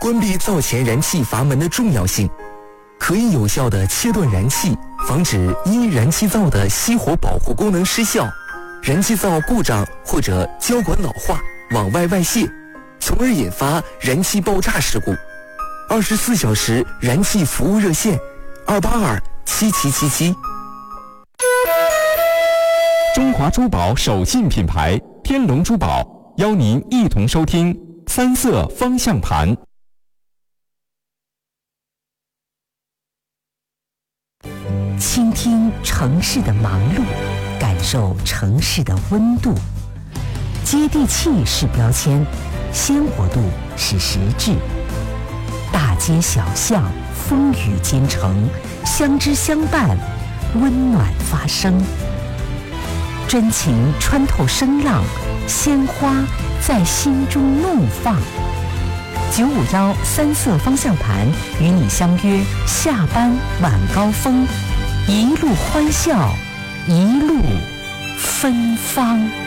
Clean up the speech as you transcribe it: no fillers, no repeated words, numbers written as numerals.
关闭灶前燃气阀门的重要性，可以有效地切断燃气，防止因燃气灶的熄火保护功能失效、燃气灶故障或者胶管老化往外外泄，从而引发燃气爆炸事故。24小时燃气服务热线2827777。 中华珠宝手信品牌天龙珠宝邀您一同收听三色方向盘。 倾听城市的忙碌，感受城市的温度。接地气是标签，鲜活度是实质。大街小巷，风雨兼程，相知相伴，温暖发生。真情穿透声浪，鲜花在心中怒放。951三色方向盘与你相约下班晚高峰，一路欢笑，一路芬芳。